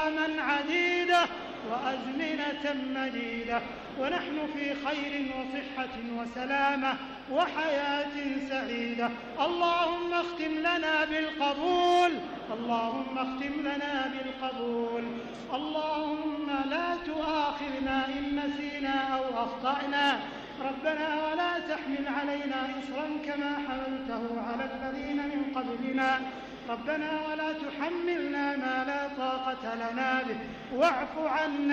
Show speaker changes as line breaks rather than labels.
أياما عديدة وأزمنة مديدة، ونحن في خير وصحة وسلامة وحياة سعيدة. اللهم اختم لنا بالقبول، اللهم اختم لنا بالقبول. اللهم لا تؤاخذنا إن نسينا أو أخطأنا، ربنا ولا تحمل علينا إصرا كما حملته على الذين من قبلنا، ربنا ولا تحملنا ما لا طاقة لنا به، واعف عنا